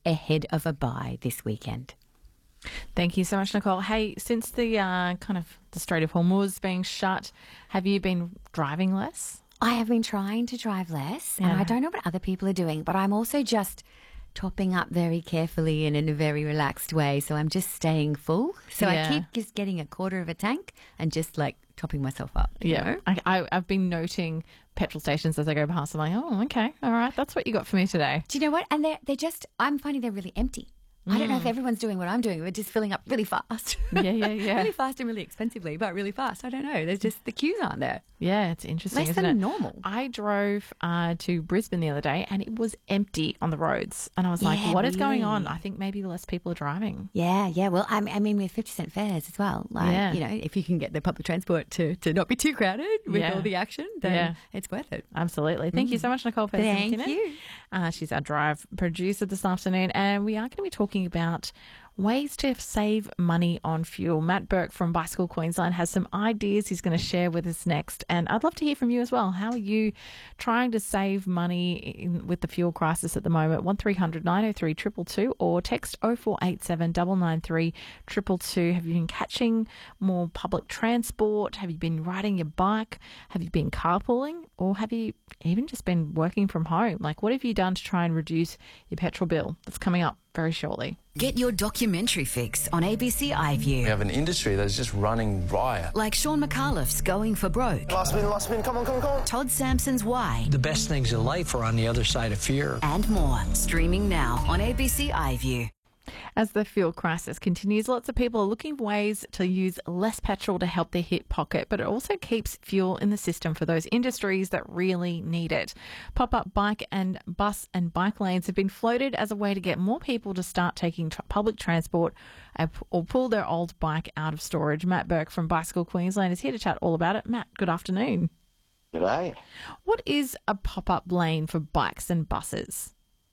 ahead of a buy this weekend. Thank you so much, Nicole. Hey, since the the Strait of Hormuz being shut, have you been driving less? I have been trying to drive less, Yeah. and I don't know what other people are doing, but I'm also just topping up very carefully and in a very relaxed way. So I'm just staying full. So Yeah. I keep just getting a quarter of a tank and just like topping myself up. you know? I've been noting petrol stations as I go past. I'm like, oh, okay, all right, that's what you got for me today. Do you know what? And they're just, I'm finding they're really empty. I don't know if everyone's doing what I'm doing. We're just filling up really fast. Yeah. Really fast and really expensively, but really fast. I don't know. There's just, the queues aren't there. Yeah, it's interesting, Less isn't than it? normal. I drove to Brisbane the other day and it was empty on the roads. And I was like, Yeah, what is going on? really. I think maybe less people are driving. Yeah. Well, I mean, with 50-cent fares as well. Like, Yeah. you know, if you can get the public transport to not be too crowded with Yeah. all the action, then Yeah. it's worth it. Absolutely. Thank you so much, Nicole, for Thank sending you. She's our drive producer this afternoon, and we are going to be talking about ways to save money on fuel. Matt Burke from Bicycle Queensland has some ideas he's going to share with us next, and I'd love to hear from you as well. How are you trying to save money with the fuel crisis at the moment? 1300 903 222 or text 0487 993 222. Have you been catching more public transport? Have you been riding your bike? Have you been carpooling? Or have you even just been working from home? Like, what have you done to try and reduce your petrol bill? That's coming up very shortly. Get your documentary fix on ABC We iView. have an industry that's just running riot. Like Sean McAuliffe's Going for Broke, Last spin, come on. Todd Sampson's Why, The best things in life are on the other side of fear. and more. Streaming now on ABC iView. As the fuel crisis continues, lots of people are looking for ways to use less petrol to help their hip pocket, but it also keeps fuel in the system for those industries that really need it. Pop-up bike and bus and bike lanes have been floated as a way to get more people to start taking public transport or pull their old bike out of storage. Matt Burke from Bicycle Queensland is here to chat all about it. Matt, good afternoon. G'day. What is a pop-up lane for bikes and buses?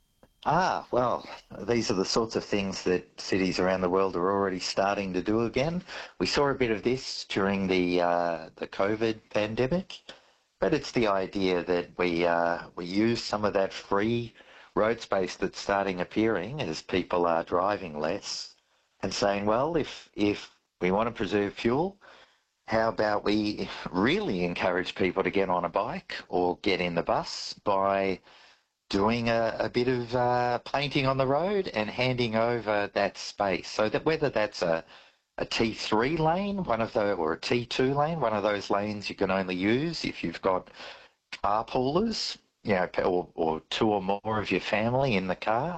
Well, these are the sorts of things that cities around the world are already starting to do again. We saw a bit of this during the COVID pandemic, but it's the idea that we use some of that free road space that's starting appearing as people are driving less, and saying, well, if we want to preserve fuel, how about we really encourage people to get on a bike or get in the bus by doing a bit of painting on the road and handing over that space, so that whether that's a T3 lane, or a T2 lane, one of those lanes you can only use if you've got carpoolers, or two or more of your family in the car,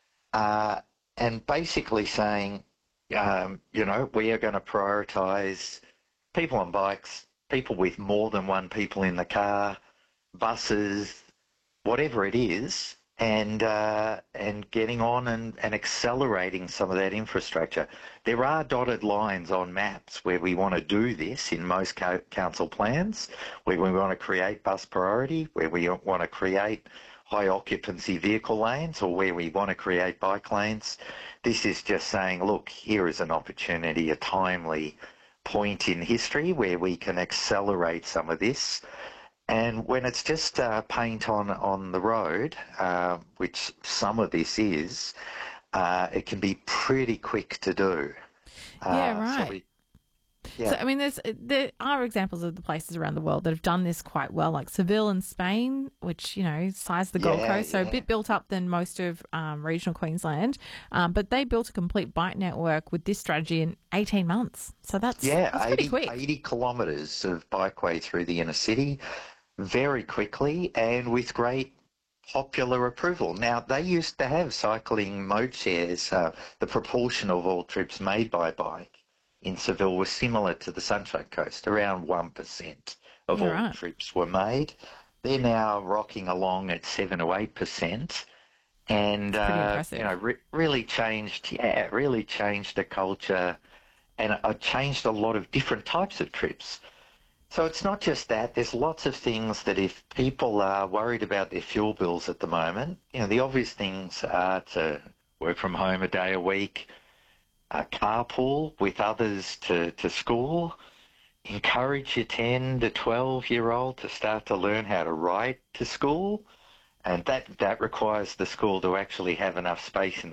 and basically saying, we are going to prioritise people on bikes, people with more than one people in the car, buses, whatever it is, and getting on and accelerating some of that infrastructure. There are dotted lines on maps where we want to do this in most council plans, where we want to create bus priority, where we want to create high occupancy vehicle lanes, or where we want to create bike lanes. This is just saying, look, here is an opportunity, a timely point in history where we can accelerate some of this. And when it's just paint on the road, which some of this is, it can be pretty quick to do. Yeah, right. Yeah. So, I mean, there are examples of the places around the world that have done this quite well, like Seville in Spain, which, size the Gold Coast, so a bit built up than most of regional Queensland. But they built a complete bike network with this strategy in 18 months. So that's pretty quick. 80 kilometres of bikeway through the inner city very quickly and with great popular approval. Now, they used to have cycling mode shares. The proportion of all trips made by bike in Seville was similar to the Sunshine Coast. Around 1% of all trips were made. They're now rocking along at 7 or 8%, and really changed the culture, and changed a lot of different types of trips. So it's not just that. There's lots of things that if people are worried about their fuel bills at the moment, the obvious things are to work from home a day a week, carpool with others to school, encourage your 10 to 12-year-old to start to learn how to ride to school, and that requires the school to actually have enough space in